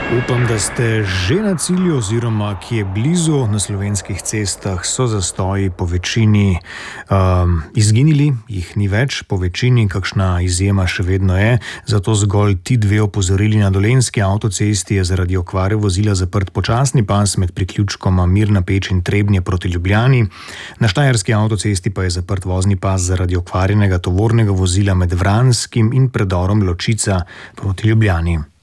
Upam, da ste že na cilju oziroma ki je blizu. Na slovenskih cestah so zastoji po večini izginili, jih ni več, po večini, kakšna izjema še vedno je. Zato zgolj ti dve opozorili. Na Dolenjski avtocesti je zaradi okvare vozila zaprt počasni pas med priključkoma Mirna Peč in Trebnje proti Ljubljani. Na Štajerski avtocesti pa je zaprt vozni pas zaradi okvarjenega tovornega vozila med Vranskim in predorom Ločica proti Ljubljani.